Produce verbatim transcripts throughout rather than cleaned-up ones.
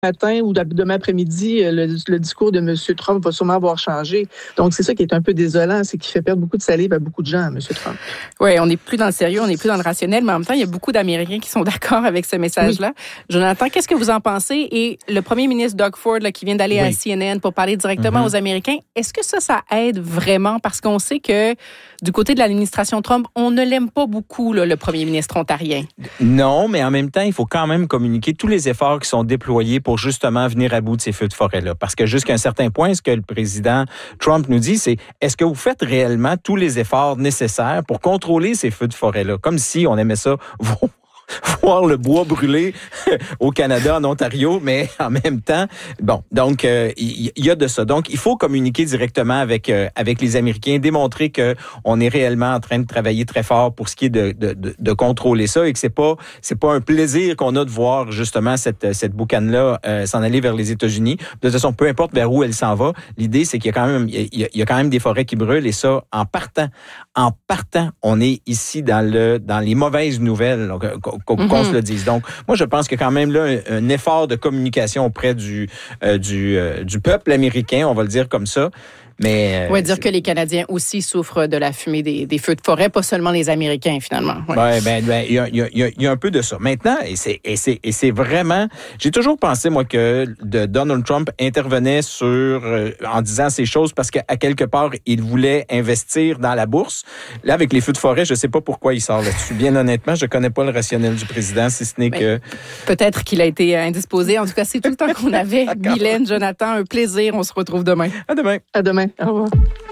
matin ou demain après-midi, le, le discours de M. Trump va sûrement avoir changé. Donc, c'est ça qui est un peu désolant, c'est qu'il fait perdre beaucoup de salive à beaucoup de gens, M. Trump. Oui, on n'est plus dans le sérieux, on n'est plus dans le rationnel, mais en même temps, il y a beaucoup d'Américains qui sont d'accord avec ce message-là. Oui. Jonathan, qu'est-ce que vous en pensez? Et le premier ministre Doug Ford, là, qui vient d'aller oui. à C N N pour parler directement mm-hmm. aux Américains, est-ce que ça, ça aide vraiment? Parce qu'on sait que du côté de l'administration Trump, on ne l'aime pas beaucoup, là, le premier ministre ontarien. Non, mais en même temps, il faut quand même communiquer tous les efforts qui sont déployés pour justement venir à bout de ces feux de forêt-là. Parce que jusqu'à un certain point, ce que le président Trump nous dit, c'est est-ce que vous faites réellement tous les efforts nécessaires pour contrôler ces feux de forêt-là? Comme si on aimait ça voir le bois brûler au Canada, en Ontario, mais en même temps, bon, donc euh, il y, y a de ça. Donc, il faut communiquer directement avec euh, avec les Américains, démontrer que on est réellement en train de travailler très fort pour ce qui est de de, de, de contrôler ça et que c'est pas c'est pas un plaisir qu'on a de voir justement cette cette boucane-là euh, s'en aller vers les États-Unis. De toute façon, peu importe vers où elle s'en va, l'idée c'est qu'il y a quand même il y a, il y a quand même des forêts qui brûlent et ça, en partant, en partant, on est ici dans le dans les mauvaises nouvelles. Donc, qu'on mm-hmm. se le dise. Donc, moi, je pense qu'il y a quand même là un, un effort de communication auprès du, euh, du, euh, du peuple américain, on va le dire comme ça. Mais, euh, oui, dire que les Canadiens aussi souffrent de la fumée des, des feux de forêt, pas seulement les Américains, finalement. Oui, ouais, ben, ben, il y a, il y a, il y a un peu de ça. Maintenant, et c'est, et c'est, et c'est vraiment... J'ai toujours pensé, moi, que de Donald Trump intervenait sur, euh, en disant ces choses parce qu'à quelque part, il voulait investir dans la bourse. Là, avec les feux de forêt, je ne sais pas pourquoi il sort là-dessus. Bien honnêtement, je ne connais pas le rationnel du président, si ce n'est ben, que... Peut-être qu'il a été indisposé. En tout cas, c'est tout le temps qu'on avait. Mylène, Jonathan, un plaisir. On se retrouve demain. À demain. À demain. Au revoir.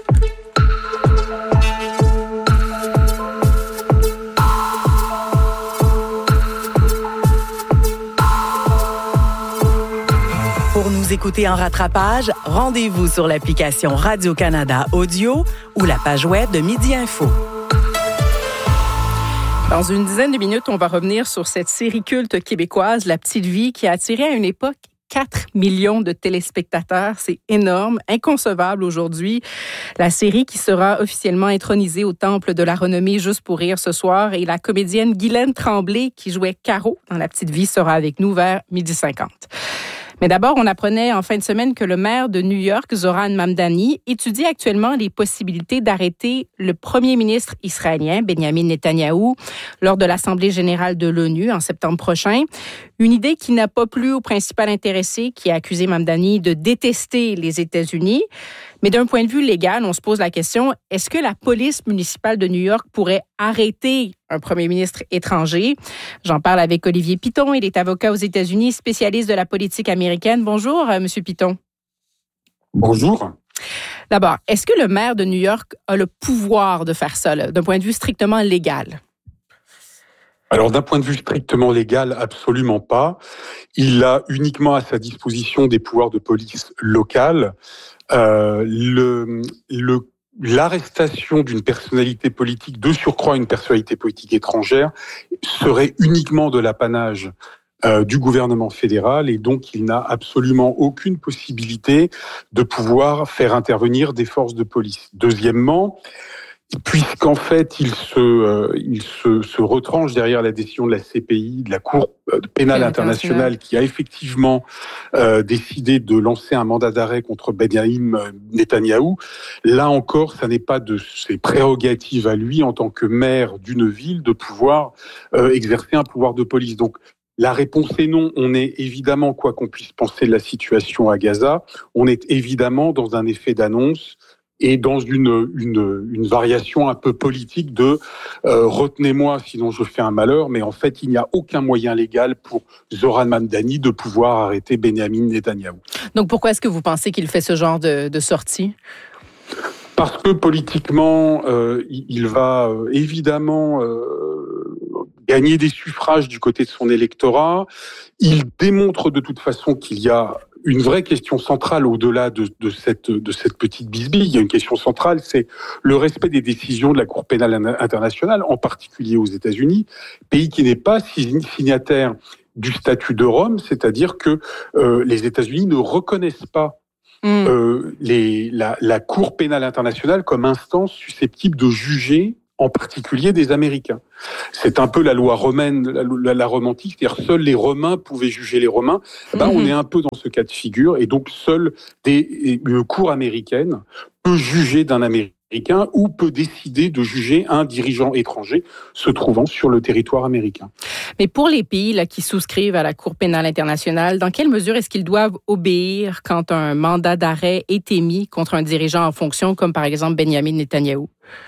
Pour nous écouter en rattrapage, rendez-vous sur l'application Radio-Canada Audio ou la page web de Midi Info. Dans une dizaine de minutes, on va revenir sur cette série culte québécoise, La Petite Vie, qui a attiré à une époque quatre millions de téléspectateurs. C'est énorme, inconcevable aujourd'hui. La série qui sera officiellement intronisée au Temple de la Renommée juste pour rire ce soir. Et la comédienne Guylaine Tremblay, qui jouait Caro dans La Petite Vie, sera avec nous vers midi cinquante. Mais d'abord, on apprenait en fin de semaine que le maire de New York, Zoran Mamdani, étudie actuellement les possibilités d'arrêter le premier ministre israélien, Benjamin Netanyahou, lors de l'Assemblée générale de l'ONU en septembre prochain. Une idée qui n'a pas plu au principal intéressé, qui a accusé Mamdani de détester les États-Unis. Mais d'un point de vue légal, on se pose la question, est-ce que la police municipale de New York pourrait arrêter un premier ministre étranger? J'en parle avec Olivier Piton. Il est avocat aux États-Unis, spécialiste de la politique américaine. Bonjour, M. Piton. Bonjour. D'abord, est-ce que le maire de New York a le pouvoir de faire ça, là, d'un point de vue strictement légal? Alors, d'un point de vue strictement légal, absolument pas. Il a uniquement à sa disposition des pouvoirs de police locale. Euh, le, le, l'arrestation d'une personnalité politique, de surcroît une personnalité politique étrangère, serait uniquement de l'apanage euh, du gouvernement fédéral et donc il n'a absolument aucune possibilité de pouvoir faire intervenir des forces de police. Deuxièmement, puisqu'en fait, il se, euh, il se, se retranche derrière la décision de la C P I, de la Cour pénale internationale, qui a effectivement euh, décidé de lancer un mandat d'arrêt contre Benjamin Netanyahou. Là encore, ça n'est pas de ses prérogatives à lui, en tant que maire d'une ville, de pouvoir euh, exercer un pouvoir de police. Donc, la réponse est non. On est évidemment, quoi qu'on puisse penser de la situation à Gaza, on est évidemment dans un effet d'annonce et dans une, une, une variation un peu politique de euh, « retenez-moi, sinon je fais un malheur », mais en fait, il n'y a aucun moyen légal pour Zoran Mamdani de pouvoir arrêter Benjamin Netanyahou. Donc pourquoi est-ce que vous pensez qu'il fait ce genre de, de sortie ? Parce que politiquement, euh, il va euh, évidemment euh, gagner des suffrages du côté de son électorat. Il démontre de toute façon qu'il y a une vraie question centrale au-delà de, de, cette, de cette petite bisbille. Il y a une question centrale, c'est le respect des décisions de la Cour pénale internationale, en particulier aux États-Unis, pays qui n'est pas signataire du statut de Rome, c'est-à-dire que euh, les États-Unis ne reconnaissent pas mmh. euh, les, la, la Cour pénale internationale comme instance susceptible de juger en particulier des Américains. C'est un peu la loi romaine, la, la, la Rome antique, c'est-à-dire seuls les Romains pouvaient juger les Romains. Ben, mmh. On est un peu dans ce cas de figure, et donc seule des, une cour américaine peut juger d'un Américain ou peut décider de juger un dirigeant étranger se trouvant sur le territoire américain. Mais pour les pays là, qui souscrivent à la Cour pénale internationale, dans quelle mesure est-ce qu'ils doivent obéir quand un mandat d'arrêt est émis contre un dirigeant en fonction, comme par exemple Benjamin Netanyahou?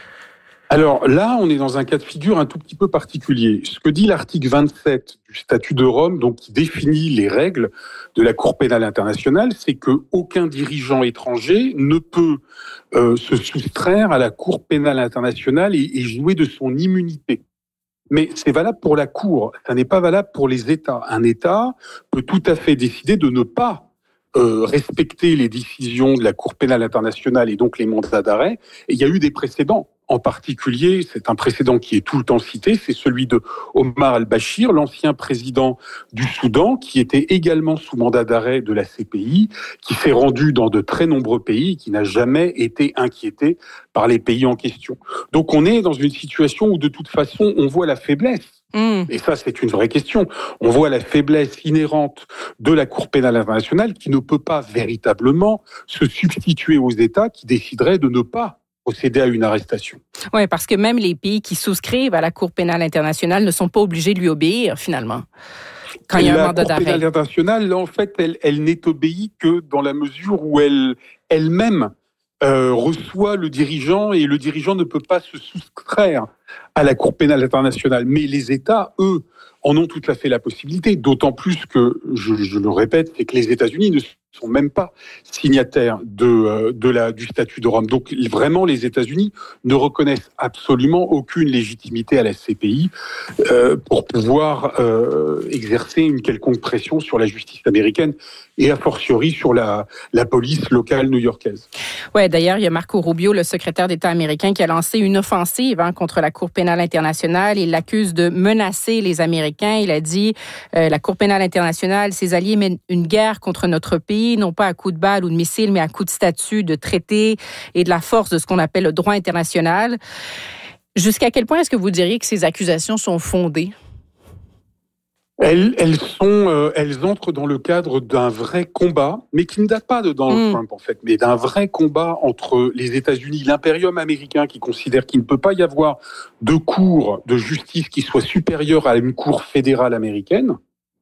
Alors là, on est dans un cas de figure un tout petit peu particulier. Ce que dit l'article vingt-sept du statut de Rome, donc qui définit les règles de la Cour pénale internationale, c'est qu'aucun dirigeant étranger ne peut euh, se soustraire à la Cour pénale internationale et, et jouer de son immunité. Mais c'est valable pour la Cour, ça n'est pas valable pour les États. Un État peut tout à fait décider de ne pas euh, respecter les décisions de la Cour pénale internationale et donc les mandats d'arrêt. Et il y a eu des précédents. En particulier, c'est un précédent qui est tout le temps cité, c'est celui de Omar al-Bashir, l'ancien président du Soudan, qui était également sous mandat d'arrêt de la C P I, qui s'est rendu dans de très nombreux pays, qui n'a jamais été inquiété par les pays en question. Donc on est dans une situation où de toute façon, on voit la faiblesse. Mmh. Et ça, c'est une vraie question. On voit la faiblesse inhérente de la Cour pénale internationale qui ne peut pas véritablement se substituer aux États qui décideraient de ne pas procéder à une arrestation. Oui, parce que même les pays qui souscrivent à la Cour pénale internationale ne sont pas obligés de lui obéir, finalement, quand il y a un mandat d'arrêt. La Cour pénale internationale, là, en fait, elle, elle n'est obéie que dans la mesure où elle, elle-même euh, reçoit le dirigeant et le dirigeant ne peut pas se soustraire à la Cour pénale internationale. Mais les États, eux, en ont tout à fait la possibilité, d'autant plus que, je, je le répète, c'est que les États-Unis ne sont même pas signataires de, de la, du statut de Rome. Donc vraiment, les États-Unis ne reconnaissent absolument aucune légitimité à la C P I euh, pour pouvoir euh, exercer une quelconque pression sur la justice américaine et a fortiori sur la, la police locale new-yorkaise. Ouais, d'ailleurs, il y a Marco Rubio, le secrétaire d'État américain, qui a lancé une offensive hein, contre la Cour pénale internationale. Il l'accuse de menacer les Américains. Il a dit euh, la Cour pénale internationale, ses alliés mènent une guerre contre notre pays, non pas à coups de balles ou de missiles, mais à coups de statuts, de traités et de la force de ce qu'on appelle le droit international. Jusqu'à quel point est-ce que vous diriez que ces accusations sont fondées? Elles, elles, sont, euh, elles entrent dans le cadre d'un vrai combat, mais qui ne date pas de Donald mmh. Trump, en fait, mais d'un vrai combat entre les États-Unis, l'impérium américain qui considère qu'il ne peut pas y avoir de cour de justice qui soit supérieure à une cour fédérale américaine,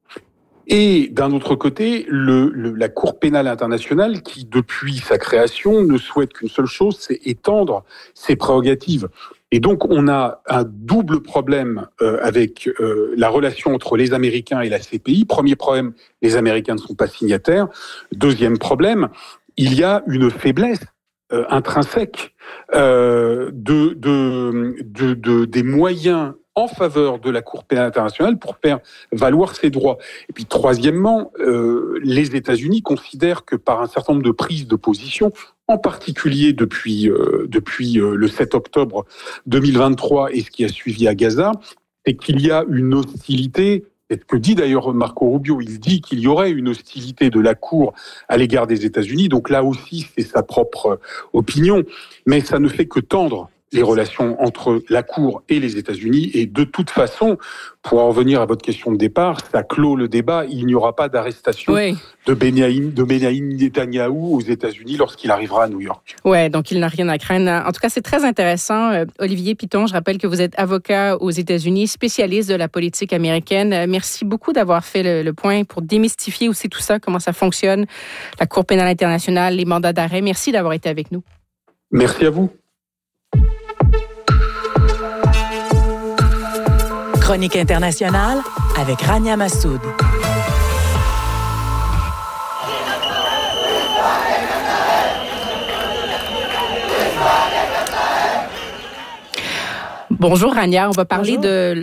et d'un autre côté, le, le, la Cour pénale internationale qui, depuis sa création, ne souhaite qu'une seule chose, c'est étendre ses prérogatives. Et donc, on a un double problème euh, avec euh, la relation entre les Américains et la C P I. Premier problème, les Américains ne sont pas signataires. Deuxième problème, il y a une faiblesse euh, intrinsèque euh, de, de, de, de, des moyens en faveur de la Cour pénale internationale pour faire valoir ses droits. Et puis, troisièmement, euh, les États-Unis considèrent que par un certain nombre de prises de position, en particulier depuis, euh, depuis euh, le sept octobre deux mille vingt-trois et ce qui a suivi à Gaza, c'est qu'il y a une hostilité, et ce que dit d'ailleurs Marco Rubio, il dit qu'il y aurait une hostilité de la Cour à l'égard des États-Unis, donc là aussi c'est sa propre opinion, mais ça ne fait que tendre les relations entre la Cour et les États-Unis. Et de toute façon, pour en revenir à votre question de départ, ça clôt le débat. Il n'y aura pas d'arrestation oui. de Benjamin, de Benjamin Netanyahou aux États-Unis lorsqu'il arrivera à New York. Ouais, donc il n'a rien à craindre. En tout cas, c'est très intéressant. Euh, Olivier Piton, je rappelle que vous êtes avocat aux États-Unis, spécialiste de la politique américaine. Euh, merci beaucoup d'avoir fait le, le point pour démystifier aussi tout ça, comment ça fonctionne, la Cour pénale internationale, les mandats d'arrêt. Merci d'avoir été avec nous. Merci à vous. Chronique internationale avec Rania Massoud. Bonjour Rania, on va parler Bonjour. de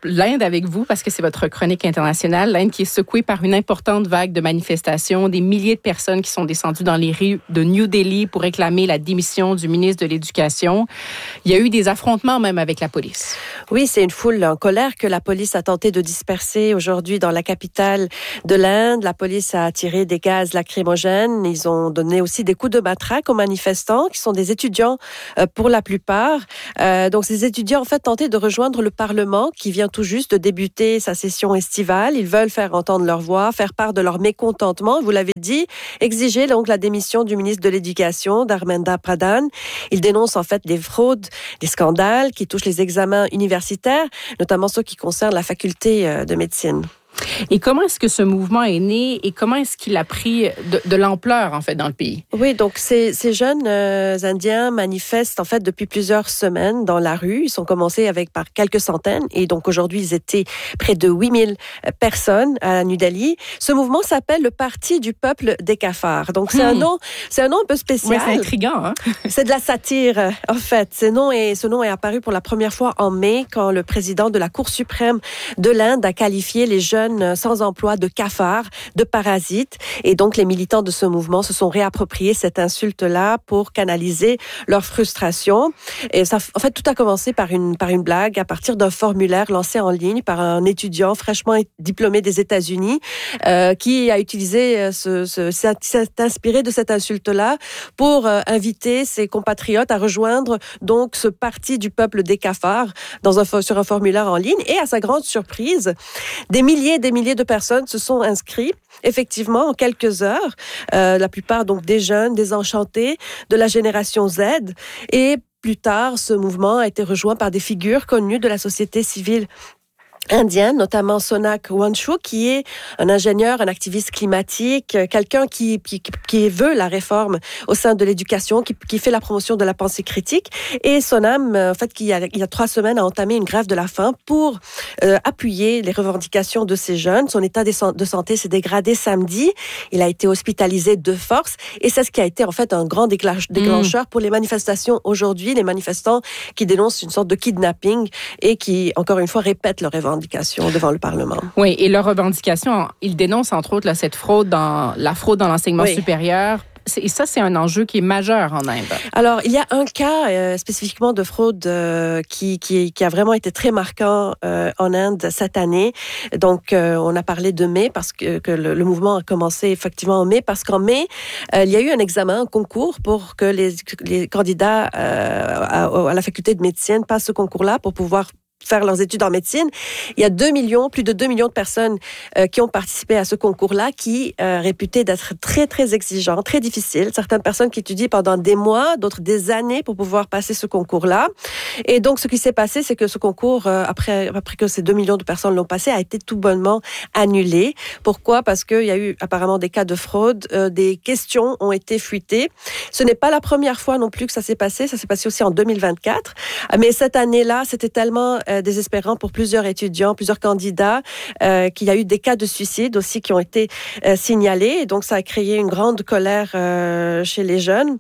l'Inde avec vous parce que c'est votre chronique internationale. L'Inde qui est secouée par une importante vague de manifestations, des milliers de personnes qui sont descendues dans les rues de New Delhi pour réclamer la démission du ministre de l'Éducation. Il y a eu des affrontements même avec la police. Oui, c'est une foule en colère que la police a tenté de disperser aujourd'hui dans la capitale de l'Inde. La police a tiré des gaz lacrymogènes. Ils ont donné aussi des coups de matraque aux manifestants qui sont des étudiants euh, pour la plupart. Euh, donc ces étudiants en fait tentaient de rejoindre le Parlement qui vient tout juste de débuter sa session estivale. Ils veulent faire entendre leur voix, faire part de leur mécontentement, vous l'avez dit, exiger donc la démission du ministre de l'Éducation, Dharmendra Pradhan. Ils dénoncent en fait des fraudes, des scandales qui touchent les examens universitaires, notamment ceux qui concernent la faculté de médecine. Et comment est-ce que ce mouvement est né et comment est-ce qu'il a pris de, de l'ampleur, en fait, dans le pays? Oui, donc ces, ces jeunes euh, Indiens manifestent, en fait, depuis plusieurs semaines dans la rue. Ils sont commencés avec par quelques centaines et donc aujourd'hui, ils étaient près de huit mille personnes à New Delhi. Ce mouvement s'appelle le Parti du peuple des cafards. Donc c'est hmm. un nom, c'est un nom un peu spécial. Oui, c'est intriguant, hein? C'est de la satire, en fait. Ce nom est, ce nom est apparu pour la première fois en mai quand le président de la Cour suprême de l'Inde a qualifié les jeunes sans emploi de cafards, de parasites. Et donc, les militants de ce mouvement se sont réappropriés cette insulte-là pour canaliser leur frustration. Et ça, en fait, tout a commencé par une, par une blague à partir d'un formulaire lancé en ligne par un étudiant fraîchement diplômé des États-Unis euh, qui a utilisé, ce, ce, s'est, s'est inspiré de cette insulte-là pour euh, inviter ses compatriotes à rejoindre donc ce parti du peuple des cafards dans un, sur un formulaire en ligne. Et à sa grande surprise, des milliers des milliers de personnes se sont inscrits, effectivement, en quelques heures. Euh, la plupart, donc, des jeunes, des enchantés, de la génération Z. Et plus tard, ce mouvement a été rejoint par des figures connues de la société civile indienne, notamment Sonak Wanshu, qui est un ingénieur, un activiste climatique, quelqu'un qui, qui, qui veut la réforme au sein de l'éducation, qui, qui fait la promotion de la pensée critique. Et Sonam, en fait, qui, il y a, il y a trois semaines, a entamé une grève de la faim pour euh, appuyer les revendications de ces jeunes. Son état de santé s'est dégradé samedi. Il a été hospitalisé de force. Et c'est ce qui a été, en fait, un grand déclencheur mmh. pour les manifestations aujourd'hui. Les manifestants qui dénoncent une sorte de kidnapping et qui, encore une fois, répètent leurs revendications devant le Parlement. Oui, et leurs revendications, ils dénoncent entre autres là, cette fraude dans la fraude dans l'enseignement oui. supérieur. Et ça, c'est un enjeu qui est majeur en Inde. Alors, il y a un cas euh, spécifiquement de fraude euh, qui, qui, qui a vraiment été très marquant euh, en Inde cette année. Donc, euh, on a parlé de mai parce que, que le, le mouvement a commencé effectivement en mai, parce qu'en mai, euh, il y a eu un examen, un concours pour que les, les candidats euh, à, à la faculté de médecine passent ce concours-là pour pouvoir faire leurs études en médecine. Il y a deux millions, plus de deux millions de personnes euh, qui ont participé à ce concours-là, qui euh, réputé d'être très, très exigeant, très difficile. Certaines personnes qui étudient pendant des mois, d'autres des années pour pouvoir passer ce concours-là. Et donc, ce qui s'est passé, c'est que ce concours, euh, après, après que ces deux millions de personnes l'ont passé, a été tout bonnement annulé. Pourquoi? Parce qu'il y a eu apparemment des cas de fraude, euh, des questions ont été fuitées. Ce n'est pas la première fois non plus que ça s'est passé. Ça s'est passé aussi en deux mille vingt-quatre. Mais cette année-là, c'était tellement euh, désespérant pour plusieurs étudiants, plusieurs candidats, euh, qu'il y a eu des cas de suicide aussi qui ont été euh, signalés. Et donc, ça a créé une grande colère euh, chez les jeunes.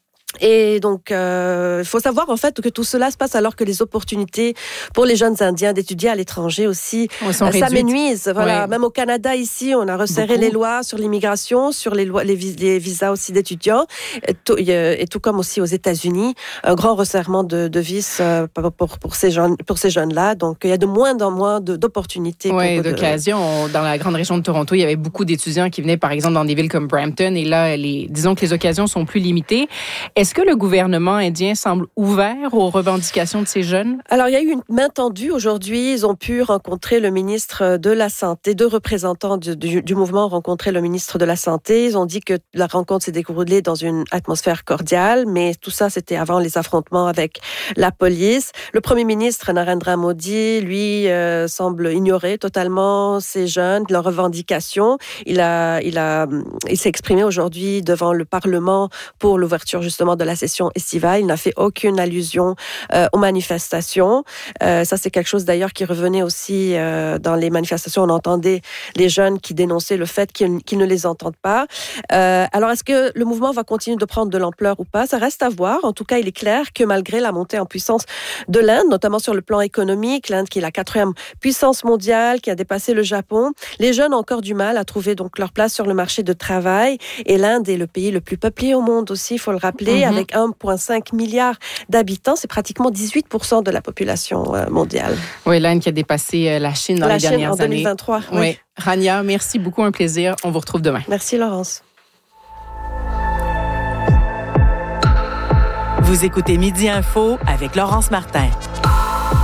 Et donc, euh, il faut savoir en fait que tout cela se passe alors que les opportunités pour les jeunes Indiens d'étudier à l'étranger aussi euh, s'amenuisent. Voilà, oui. Même au Canada ici, on a resserré Beaucoup. les lois sur l'immigration, sur les lois, les, vis- les visas aussi d'étudiants, et tout, et tout comme aussi aux États-Unis, un grand resserrement de, de vis euh, pour, pour, pour ces jeunes, pour ces jeunes-là. Donc, il y a de moins en moins de, d'opportunités. Oui, d'occasions. De... Dans la grande région de Toronto, il y avait beaucoup d'étudiants qui venaient, par exemple, dans des villes comme Brampton, et là, les, disons que les occasions sont plus limitées. Est-ce que le gouvernement indien semble ouvert aux revendications de ces jeunes? Alors, il y a eu une main tendue aujourd'hui. Ils ont pu rencontrer le ministre de la Santé. Deux représentants du, du, du mouvement ont rencontré le ministre de la Santé. Ils ont dit que la rencontre s'est déroulée dans une atmosphère cordiale, mais tout ça, c'était avant les affrontements avec la police. Le premier ministre, Narendra Modi, lui, euh, semble ignorer totalement ces jeunes, leurs revendications. Il a, il a, il s'est exprimé aujourd'hui devant le Parlement pour l'ouverture, justement, lors de la session estivale. Il n'a fait aucune allusion euh, aux manifestations. Euh, ça, c'est quelque chose d'ailleurs qui revenait aussi euh, dans les manifestations. On entendait les jeunes qui dénonçaient le fait qu'ils, qu'ils ne les entendent pas. Euh, alors, est-ce que le mouvement va continuer de prendre de l'ampleur ou pas? Ça reste à voir. En tout cas, il est clair que malgré la montée en puissance de l'Inde, notamment sur le plan économique, l'Inde qui est la quatrième puissance mondiale, qui a dépassé le Japon, les jeunes ont encore du mal à trouver donc leur place sur le marché de travail. Et l'Inde est le pays le plus peuplé au monde aussi, il faut le rappeler, mm-hmm. avec un virgule cinq milliard d'habitants. C'est pratiquement dix-huit pour cent de la population mondiale. Oui, l'Inde qui a dépassé la Chine dans la les Chine dernières en deux mille vingt-trois, années. Oui. oui. Rania, merci beaucoup, un plaisir. On vous retrouve demain. Merci Laurence. Vous écoutez Midi Info avec Laurence Martin.